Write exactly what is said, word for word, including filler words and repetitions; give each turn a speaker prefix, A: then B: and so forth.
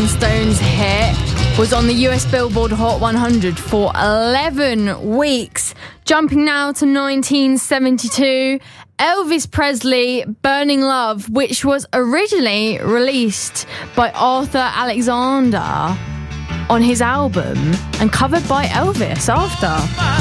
A: Rolling Stones hit, was on the U S Billboard Hot one hundred for eleven weeks. Jumping now to nineteen seventy-two, Elvis Presley, Burning Love, which was originally released by Arthur Alexander on his album and covered by Elvis after.